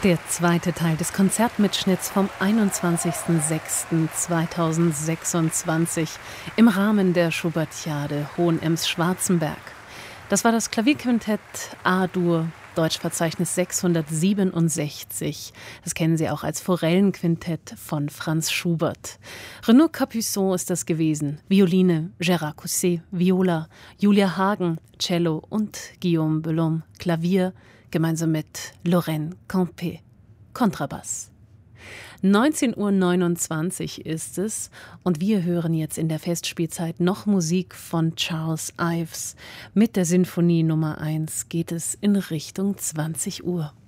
Der zweite Teil des Konzertmitschnitts vom 21.06.2026 im Rahmen der Schubertiade Hohenems-Schwarzenberg. Das war das Klavierquintett A-Dur, Deutschverzeichnis 667. Das kennen Sie auch als Forellenquintett von Franz Schubert. Renaud Capuçon ist das gewesen. Violine, Gérard Cousset, Viola, Julia Hagen, Cello und Guillaume Bellum, Klavier, gemeinsam mit Lorraine Campé, Kontrabass. 19:29 Uhr ist es und wir hören jetzt in der Festspielzeit noch Musik von Charles Ives. Mit der Sinfonie Nummer 1 geht es in Richtung 20 Uhr.